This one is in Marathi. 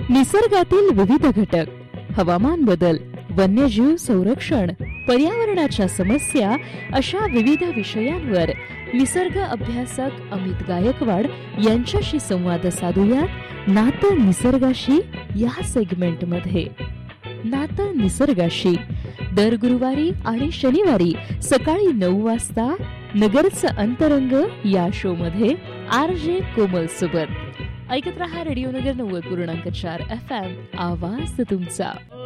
निसर्गातील विविध घटक, हवामान बदल, वन्यजीव संरक्षण, पर्यावरणाच्या समस्या अशा विविध विषयांवर निसर्ग अभ्यासक अमित गायकवाड यांच्याशी संवाद साधूयात नातं निसर्गाशी या सेगमेंटमध्ये. नातं निसर्गाशी दर गुरुवारी आणि शनिवारी सकाळी 9 वाजता नगरचं अंतरंग या शो मध्ये RJ कोमल सोबत. ऐकत रहा रेडिओ नगर 90.4 FM, आवाज तुमचा.